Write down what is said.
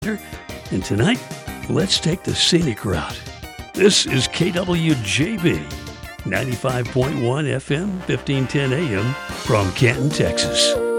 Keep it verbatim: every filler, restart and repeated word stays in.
And tonight, let's take the scenic route. This is K W J B, ninety-five point one F M, fifteen ten A M from Canton, Texas.